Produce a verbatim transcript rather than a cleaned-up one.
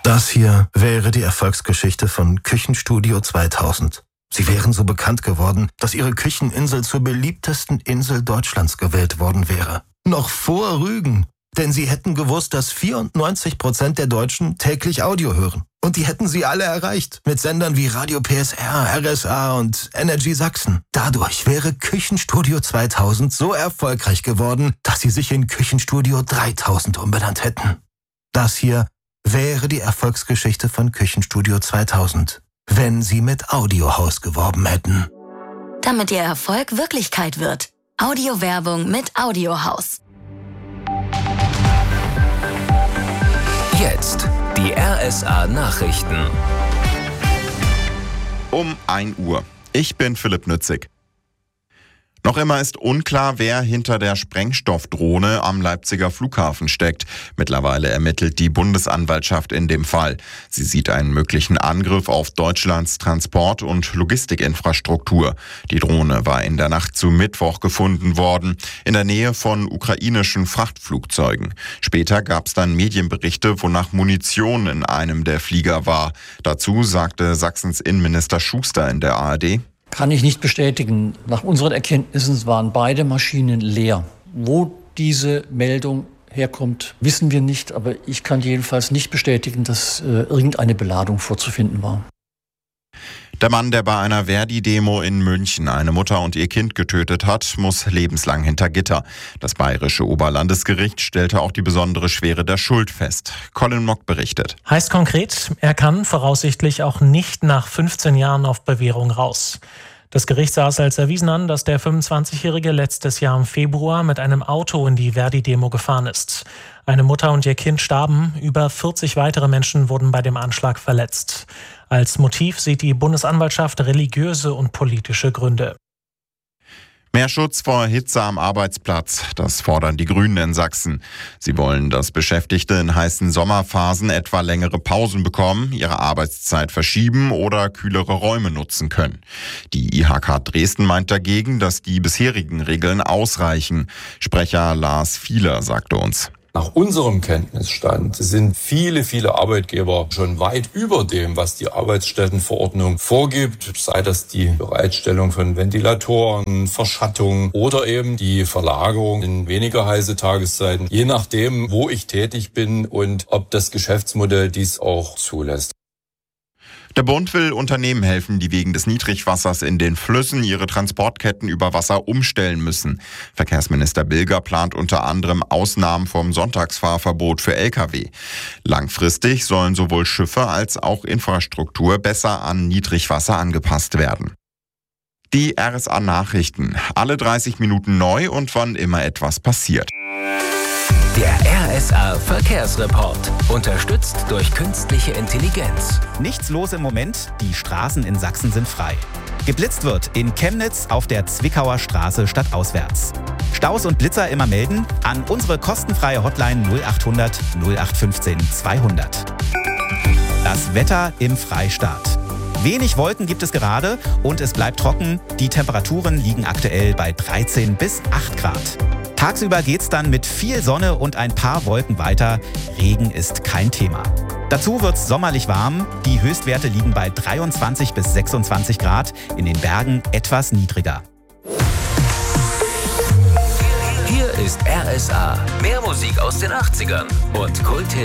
Das hier wäre die Erfolgsgeschichte von Küchenstudio zweitausend. Sie wären so bekannt geworden, dass ihre Kücheninsel zur beliebtesten Insel Deutschlands gewählt worden wäre. Noch vor Rügen. Denn sie hätten gewusst, dass vierundneunzig Prozent der Deutschen täglich Audio hören. Und die hätten sie alle erreicht. Mit Sendern wie Radio P S R, R S A und Energy Sachsen. Dadurch wäre Küchenstudio zweitausend so erfolgreich geworden, dass sie sich in Küchenstudio dreitausend umbenannt hätten. Das hier wäre die Erfolgsgeschichte von Küchenstudio zweitausend, wenn sie mit Audiohaus geworben hätten. Damit ihr Erfolg Wirklichkeit wird. Audiowerbung mit Audiohaus. Jetzt die R S A-Nachrichten. Um ein Uhr. Ich bin Philipp Nützig. Noch immer ist unklar, wer hinter der Sprengstoffdrohne am Leipziger Flughafen steckt. Mittlerweile ermittelt die Bundesanwaltschaft in dem Fall. Sie sieht einen möglichen Angriff auf Deutschlands Transport- und Logistikinfrastruktur. Die Drohne war in der Nacht zu Mittwoch gefunden worden, in der Nähe von ukrainischen Frachtflugzeugen. Später gab es dann Medienberichte, wonach Munition in einem der Flieger war. Dazu sagte Sachsens Innenminister Schuster in der A R D: Kann ich nicht bestätigen. Nach unseren Erkenntnissen waren beide Maschinen leer. Wo diese Meldung herkommt, wissen wir nicht. Aber ich kann jedenfalls nicht bestätigen, dass äh, irgendeine Beladung vorzufinden war. Der Mann, der bei einer Verdi-Demo in München eine Mutter und ihr Kind getötet hat, muss lebenslang hinter Gitter. Das bayerische Oberlandesgericht stellte auch die besondere Schwere der Schuld fest. Colin Mock berichtet. Heißt konkret, er kann voraussichtlich auch nicht nach fünfzehn Jahren auf Bewährung raus. Das Gericht sah es als erwiesen an, dass der fünfundzwanzigjährige letztes Jahr im Februar mit einem Auto in die Verdi-Demo gefahren ist. Eine Mutter und ihr Kind starben, über vierzig weitere Menschen wurden bei dem Anschlag verletzt. Als Motiv sieht die Bundesanwaltschaft religiöse und politische Gründe. Mehr Schutz vor Hitze am Arbeitsplatz, das fordern die Grünen in Sachsen. Sie wollen, dass Beschäftigte in heißen Sommerphasen etwa längere Pausen bekommen, ihre Arbeitszeit verschieben oder kühlere Räume nutzen können. Die I H K Dresden meint dagegen, dass die bisherigen Regeln ausreichen. Sprecher Lars Fieler sagte uns: Nach unserem Kenntnisstand sind viele, viele Arbeitgeber schon weit über dem, was die Arbeitsstättenverordnung vorgibt, sei das die Bereitstellung von Ventilatoren, Verschattung oder eben die Verlagerung in weniger heiße Tageszeiten, je nachdem, wo ich tätig bin und ob das Geschäftsmodell dies auch zulässt. Der Bund will Unternehmen helfen, die wegen des Niedrigwassers in den Flüssen ihre Transportketten über Wasser umstellen müssen. Verkehrsminister Bilger plant unter anderem Ausnahmen vom Sonntagsfahrverbot für L K W. Langfristig sollen sowohl Schiffe als auch Infrastruktur besser an Niedrigwasser angepasst werden. Die R S A-Nachrichten. Alle dreißig Minuten neu und wann immer etwas passiert. Der R S A-Verkehrsreport. Unterstützt durch künstliche Intelligenz. Nichts los im Moment, die Straßen in Sachsen sind frei. Geblitzt wird in Chemnitz auf der Zwickauer Straße stadtauswärts. Staus und Blitzer immer melden an unsere kostenfreie Hotline null achthundert null acht fünfzehn zweihundert. Das Wetter im Freistaat. Wenig Wolken gibt es gerade und es bleibt trocken. Die Temperaturen liegen aktuell bei dreizehn bis acht Grad. Tagsüber geht's dann mit viel Sonne und ein paar Wolken weiter. Regen ist kein Thema. Dazu wird's sommerlich warm. Die Höchstwerte liegen bei dreiundzwanzig bis sechsundzwanzig Grad, in den Bergen etwas niedriger. Hier ist R S A. Mehr Musik aus den achtzigern und Kult